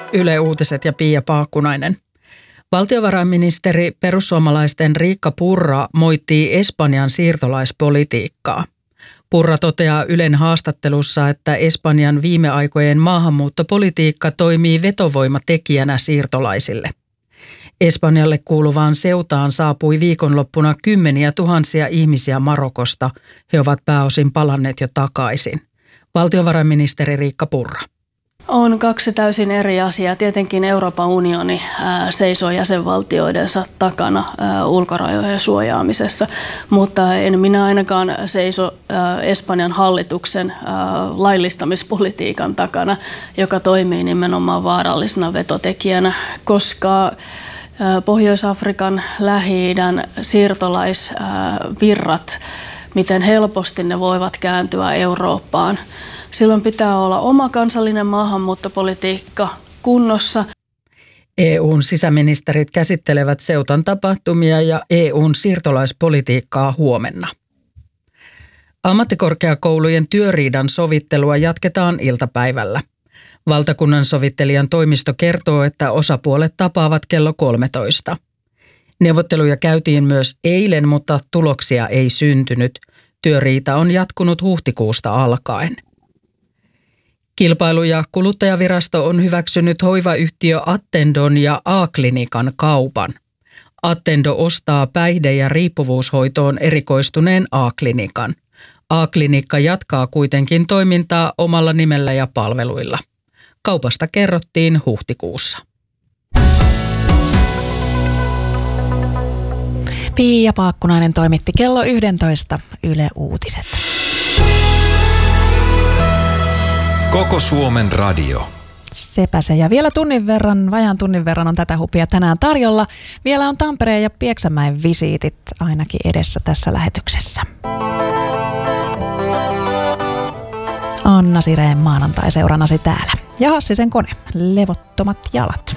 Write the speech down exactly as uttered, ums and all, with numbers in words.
Yle Uutiset ja Pia Paakkunainen. Valtiovarainministeri perussuomalaisten Riikka Purra moittii Espanjan siirtolaispolitiikkaa. Purra toteaa Ylen haastattelussa, että Espanjan viime aikojen maahanmuuttopolitiikka toimii vetovoimatekijänä siirtolaisille. Espanjalle kuuluvaan Seutaan saapui viikonloppuna kymmeniä tuhansia ihmisiä Marokosta. He ovat pääosin palanneet jo takaisin. Valtiovarainministeri Riikka Purra. On kaksi täysin eri asiaa. Tietenkin Euroopan unioni ää, seisoo jäsenvaltioidensa takana ää, ulkorajojen suojaamisessa, mutta en minä ainakaan seiso ää, Espanjan hallituksen ää, laillistamispolitiikan takana, joka toimii nimenomaan vaarallisena vetotekijänä, koska ää, Pohjois-Afrikan, Lähi-idän siirtolaisvirrat, miten helposti ne voivat kääntyä Eurooppaan. Silloin pitää olla oma kansallinen maahanmuuttopolitiikka kunnossa. E U:n sisäministerit käsittelevät Seutan tapahtumia ja E U:n siirtolaispolitiikkaa huomenna. Ammattikorkeakoulujen työriidan sovittelua jatketaan iltapäivällä. Valtakunnan sovittelijan toimisto kertoo, että osapuolet tapaavat kello kolmetoista. Neuvotteluja käytiin myös eilen, mutta tuloksia ei syntynyt. Työriita on jatkunut huhtikuusta alkaen. Kilpailu- ja kuluttajavirasto on hyväksynyt hoivayhtiö Attendon ja A-klinikan kaupan. Attendo ostaa päihde- ja riippuvuushoitoon erikoistuneen A-klinikan. A-klinikka jatkaa kuitenkin toimintaa omalla nimellä ja palveluilla. Kaupasta kerrottiin huhtikuussa. Pia Paakkunainen toimitti kello yksitoista Yle Uutiset. Koko Suomen radio. Sepä se. Ja vielä tunnin verran, vajaan tunnin verran on tätä hupia tänään tarjolla. Vielä on Tampereen ja Pieksämäen visiitit ainakin edessä tässä lähetyksessä. Anna Sireen maanantai seurannasi täällä. Ja Hassisen kone, levottomat jalat.